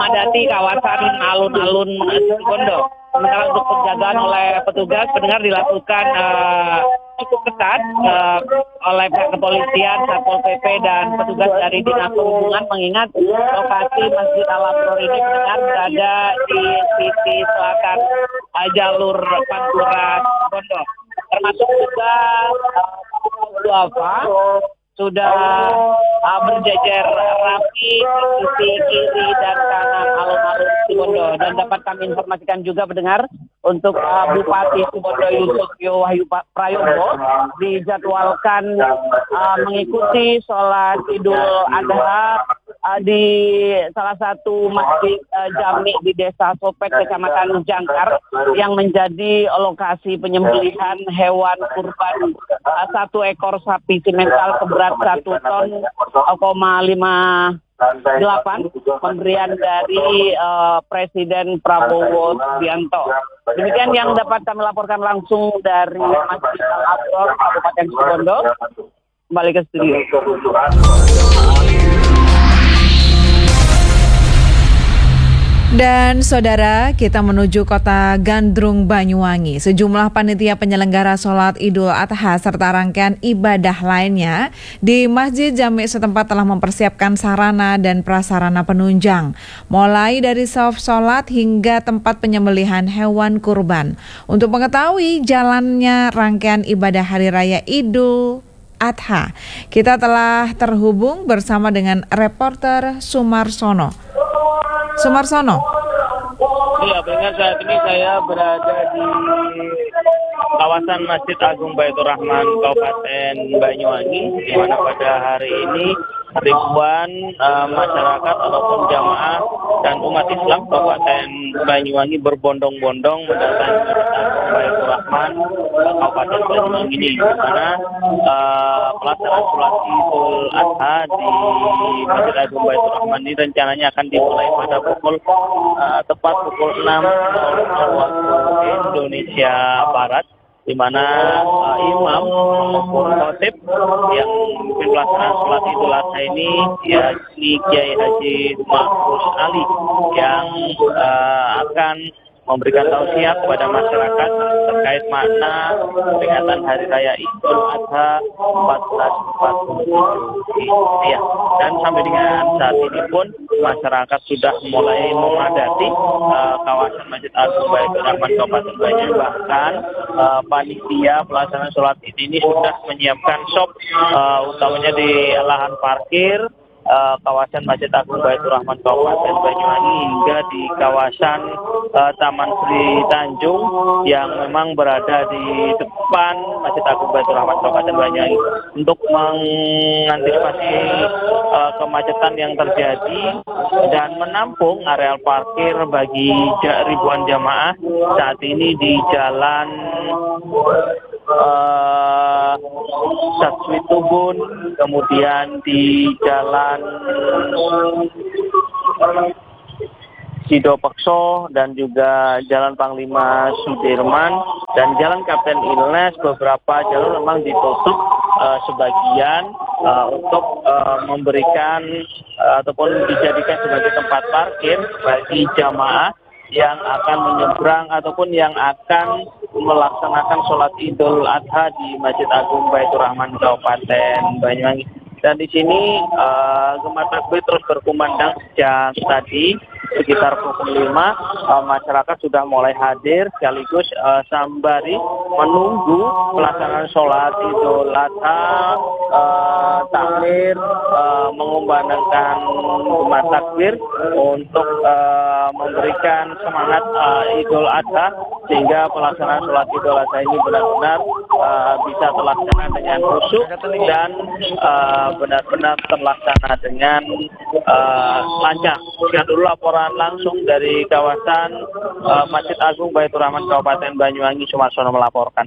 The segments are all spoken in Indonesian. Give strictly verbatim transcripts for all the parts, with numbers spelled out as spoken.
memadati kawasan alun-alun Situbondo. Sementara untuk penjagaan oleh petugas pendengar dilakukan uh, cukup ketat uh, oleh pihak kepolisian, Satpol P P dan petugas dari Dinas Perhubungan, mengingat lokasi Masjid Al-Abror ini pendengar berada di sisi selatan uh, jalur Pantura Situbondo. Termasuk juga uh, duafa sudah uh, berjejer rapi di sisi kiri dan kanan alun-alun Situbondo. Dan dapat kami informasikan juga mendengar untuk uh, Bupati Situbondo Yusuf Wahyu Prayogo dijadwalkan uh, mengikuti sholat Idul Adha uh, di salah satu masjid uh, Jami di Desa Sopet, Kecamatan Jangkar, yang menjadi lokasi penyembelihan hewan kurban uh, satu ekor sapi simental seberat satu ton koma lima delapan, pemberian dari uh, Presiden Prabowo Subianto. Demikian yang dapat kami laporkan langsung dari Masjid Al-Abror, Kabupaten Situbondo. Kembali ke studio. Dan saudara, kita menuju kota Gandrung, Banyuwangi. Sejumlah panitia penyelenggara sholat Idul Adha serta rangkaian ibadah lainnya di Masjid Jami setempat telah mempersiapkan sarana dan prasarana penunjang, mulai dari saf sholat hingga tempat penyembelihan hewan kurban. Untuk mengetahui jalannya rangkaian ibadah Hari Raya Idul Adha, kita telah terhubung bersama dengan reporter Sumarsono. Sumarsono. Iya, benar, saat ini saya berada di kawasan Masjid Agung Baitur Rahman Kabupaten Banyuwangi, di mana pada hari ini ribuan uh, masyarakat ataupun jamaah dan umat Islam Kabupaten Banyuwangi berbondong-bondong mendatangi Masjid Agung Baitur Rahman Kabupaten Banyuwangi ini, di mana uh, pelaksanaan sholat Idul Adha di Masjid Agung Baitur Rahman ini rencananya akan dimulai pada pukul uh, tepat pukul enam waktu Indonesia Barat, di mana uh, imam maupun khotib yang memimpin pelaksanaan sholat Idul Adha ini yakni Kiai Haji Mahfuz Ali yang uh, akan memberikan tausiah kepada masyarakat terkait makna peringatan Hari Raya Idul Adha seribu empat ratus empat puluh tujuh. Ya, dan sampai dengan saat ini pun masyarakat sudah mulai memadati uh, kawasan Masjid Agung Baitur Rahman Kabupaten Banyuwangi. Bahkan uh, panitia pelaksanaan sholat ini sudah menyiapkan shop uh, utamanya di lahan parkir Uh, kawasan Masjid Agung Baitur Rahman Kabupaten Banyuwangi hingga di kawasan uh, Taman Sri Tanjung yang memang berada di depan Masjid Agung Baitur Rahman Kabupaten Banyuwangi untuk mengantisipasi uh, kemacetan yang terjadi dan menampung areal parkir bagi ribuan jamaah saat ini di jalan Uh, Satswi Tubun, kemudian di jalan Sido Pekso dan juga jalan Panglima Sudirman dan jalan Kapten Ilnes. Beberapa jalur memang ditutup uh, sebagian uh, untuk uh, memberikan uh, ataupun dijadikan sebagai tempat parkir bagi jamaah yang akan menyeberang ataupun yang akan melaksanakan sholat Idul Adha di Masjid Agung Baitur Rahman Kabupaten Banyuwangi. Dan di sini uh, gema takbir terus berkumandang sejak tadi sekitar pukul lima. Uh, masyarakat sudah mulai hadir sekaligus uh, sambari menunggu pelaksanaan sholat Idul Adha, uh, takbir, uh, mengumandangkan gema takbir untuk uh, memberikan semangat uh, Idul Adha sehingga pelaksanaan sholat Idul Adha ini benar-benar uh, bisa terlaksana dengan khusyuk dan uh, benar-benar terlaksana dengan uh, lancar. Sekian dulu laporan langsung dari kawasan uh, Masjid Agung Baitur Rahman Kabupaten Banyuwangi. Sumarsono melaporkan.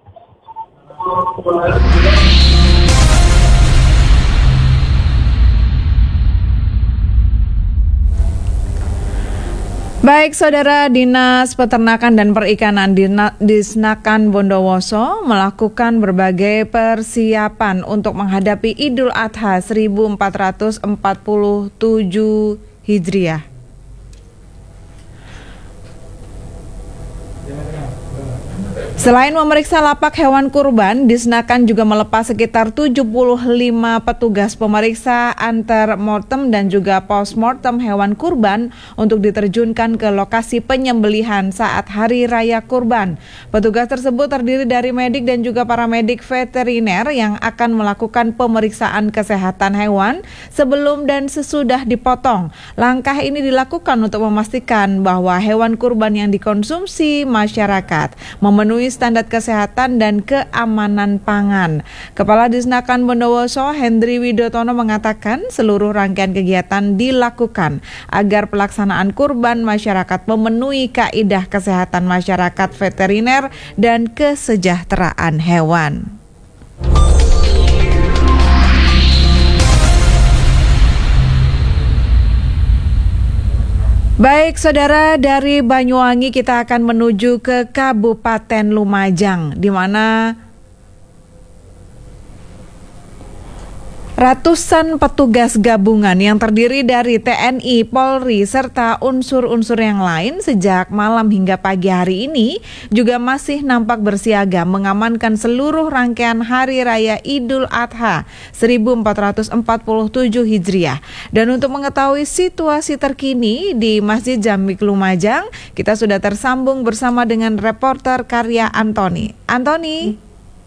Baik, Saudara, Dinas Peternakan dan Perikanan Disnakan Bondowoso melakukan berbagai persiapan untuk menghadapi Idul Adha seribu empat ratus empat puluh tujuh Hijriah. Selain memeriksa lapak hewan kurban, Disnakan juga melepas sekitar tujuh puluh lima petugas pemeriksa antar mortem dan juga postmortem hewan kurban untuk diterjunkan ke lokasi penyembelihan saat Hari Raya Kurban. Petugas tersebut terdiri dari medik dan juga paramedik veteriner yang akan melakukan pemeriksaan kesehatan hewan sebelum dan sesudah dipotong. Langkah ini dilakukan untuk memastikan bahwa hewan kurban yang dikonsumsi masyarakat memenuhi standar kesehatan dan keamanan pangan. Kepala Disnakan Bondowoso Hendri Widotono mengatakan seluruh rangkaian kegiatan dilakukan agar pelaksanaan kurban masyarakat memenuhi kaidah kesehatan masyarakat veteriner dan kesejahteraan hewan. Baik, saudara, dari Banyuwangi kita akan menuju ke Kabupaten Lumajang, di mana ratusan petugas gabungan yang terdiri dari T N I, Polri, serta unsur-unsur yang lain sejak malam hingga pagi hari ini juga masih nampak bersiaga mengamankan seluruh rangkaian Hari Raya Idul Adha seribu empat ratus empat puluh tujuh Hijriah. Dan untuk mengetahui situasi terkini di Masjid Jamik Lumajang, kita sudah tersambung bersama dengan reporter Karya Antoni. Antoni.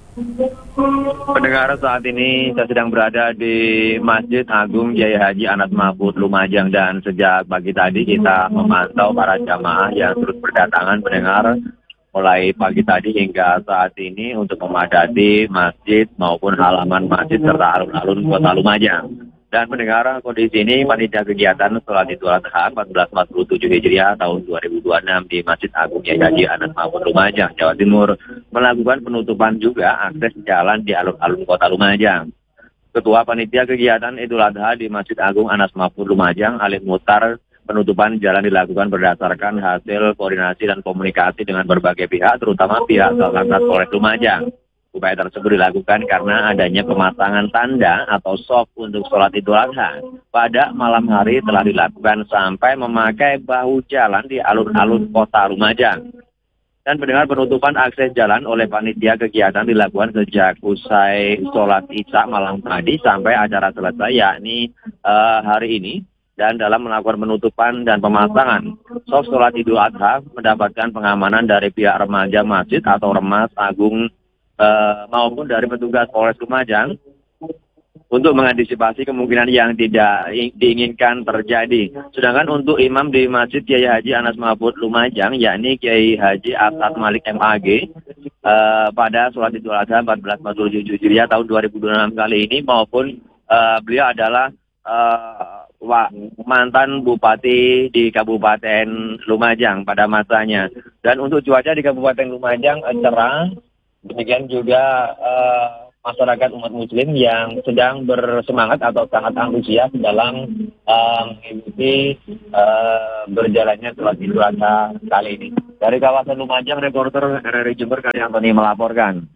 Pendengar, saat ini saya sedang berada di Masjid Agung Kiai Haji Anas Mahfud Lumajang, dan sejak pagi tadi kita memantau para jamaah yang terus berdatangan pendengar mulai pagi tadi hingga saat ini untuk memadati masjid maupun halaman masjid serta alun-alun kota Lumajang. Dan pendengar, kondisi ini panitia kegiatan sholat Idul Adha seribu empat ratus empat puluh tujuh Hijriah tahun dua ribu dua puluh enam di Masjid Agung Kiai Haji Anas Mahfud Lumajang, Jawa Timur, melakukan penutupan juga akses jalan di alun-alun kota Lumajang. Ketua panitia kegiatan Idul Adha di Masjid Agung Anas Mahfud Lumajang, Alif Muhtar, penutupan jalan dilakukan berdasarkan hasil koordinasi dan komunikasi dengan berbagai pihak, terutama pihak Satlantas Polres Lumajang. Upaya tersebut dilakukan karena adanya pemasangan tanda atau soft untuk sholat Idul Adha pada malam hari telah dilakukan sampai memakai bahu jalan di alun-alun kota Lumajang. Dan pendengar, penutupan akses jalan oleh panitia kegiatan dilakukan sejak usai sholat Isya malam tadi sampai acara selesai, yakni uh, hari ini. Dan dalam melakukan penutupan dan pemasangan soft sholat Idul Adha mendapatkan pengamanan dari pihak remaja masjid atau Remas Agung Uh, maupun dari petugas Polres Lumajang untuk mengantisipasi kemungkinan yang tidak diinginkan terjadi. Sedangkan untuk imam di Masjid Kiai Haji Anas Mahfud Lumajang, yakni Kiai Haji Asad Malik M A G, uh, pada sholat Idul Adha seribu empat ratus empat puluh tujuh Hijriah tahun dua ribu dua puluh enam kali ini, maupun uh, beliau adalah uh, Wah, mantan bupati di Kabupaten Lumajang pada masanya. Dan untuk cuaca di Kabupaten Lumajang uh, cerah. Demikian juga uh, masyarakat umat muslim yang sedang bersemangat atau sangat antusias dalam uh, mengikuti uh, berjalannya sholat Idul Adha kali ini. Dari kawasan Lumajang, reporter R R I Jember Karya Antoni melaporkan.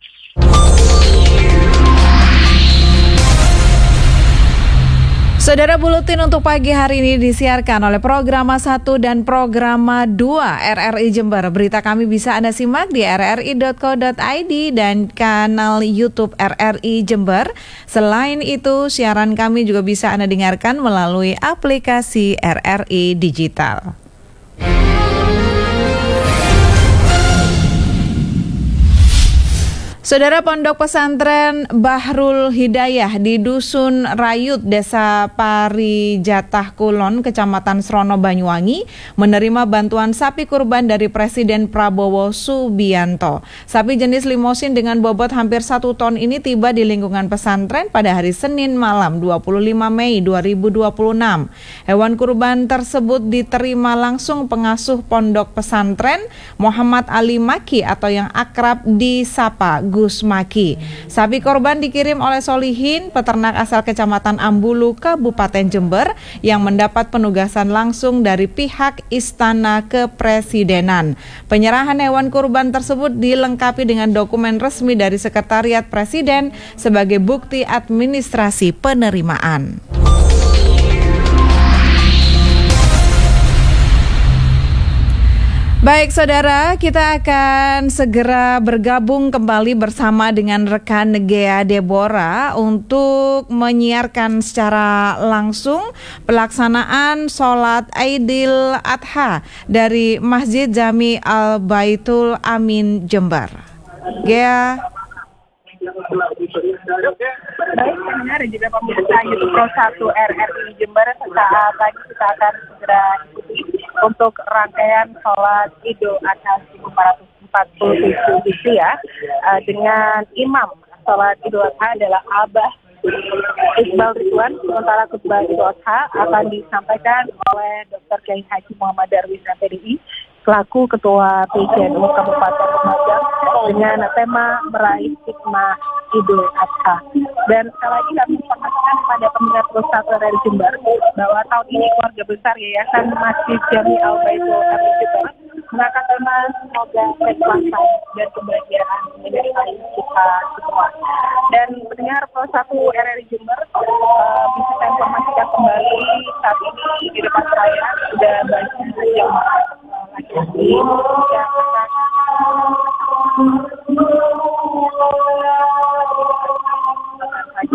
Saudara, buletin untuk pagi hari ini disiarkan oleh Programa satu dan Programa dua R R I Jember. Berita kami bisa Anda simak di r r i dot co dot i d dan kanal YouTube R R I Jember. Selain itu, siaran kami juga bisa Anda dengarkan melalui aplikasi R R I Digital. Saudara, Pondok Pesantren Bahrul Hidayah di Dusun Rayut, Desa Parijatah Kulon, Kecamatan Srono, Banyuwangi, menerima bantuan sapi kurban dari Presiden Prabowo Subianto. Sapi jenis limosin dengan bobot hampir satu ton ini tiba di lingkungan pesantren pada hari Senin malam dua puluh lima Mei dua ribu dua puluh enam. Hewan kurban tersebut diterima langsung pengasuh Pondok Pesantren Muhammad Ali Maki atau yang akrab disapa Gus Maki. Sapi korban dikirim oleh Solihin, peternak asal Kecamatan Ambulu, Kabupaten Jember, yang mendapat penugasan langsung dari pihak Istana Kepresidenan. Penyerahan hewan kurban tersebut dilengkapi dengan dokumen resmi dari Sekretariat Presiden sebagai bukti administrasi penerimaan. . Baik saudara, kita akan segera bergabung kembali bersama dengan rekan Ghea Deborah untuk menyiarkan secara langsung pelaksanaan sholat Aidil Adha dari Masjid Jami Al Baitul Amin Jember. Ghea. Baik, pendengar dan juga pemirsa YouTube Pro satu R R I Jember, sesaat lagi kita akan segera ikuti untuk rangkaian sholat Idul Adha seribu empat ratus empat puluh tujuh Hijriah uh, dengan imam sholat Idul Adha adalah Abah Iqbal Ridwan. Sementara khutbah Idul Adha akan disampaikan oleh Doktor Kiai Haji Muhammad Darwis M P D I selaku Ketua P J N U Kabupaten Lumajang dengan tema meraih hikmah Idul Adha. Dan sekali lagi kami informasikan kepada pemirsa Pro satu R R I Jember bahwa tahun ini keluarga besar Yayasan Masjid Jami Al Baitul Amin Jember mengangkat tema semoga keselamatan dan kebahagiaan menyertai kita semua. Dan pendengar Pro satu R R I Jember uh, bisa saya informasikan kembali saat ini di depan saya sudah banyak jemaah laki-laki